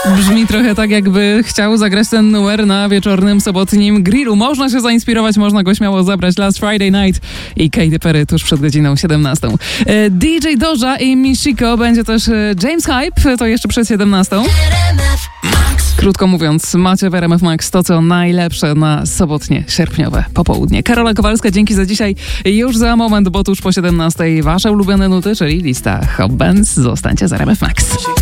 Brzmi trochę tak, jakby chciał zagrać ten numer na wieczornym, sobotnim grillu. Można się zainspirować, można go śmiało zabrać. Last Friday Night i Katy Perry tuż przed godziną 17. DJ Doja i Michiko, będzie też James Hype, to jeszcze przed 17. Krótko mówiąc, macie w RMF Max to, co najlepsze na sobotnie, sierpniowe popołudnie. Karola Kowalska, dzięki za dzisiaj. Już za moment, bo tuż po 17 wasze ulubione nuty, czyli lista Hot Bands. Zostańcie z RMF Max.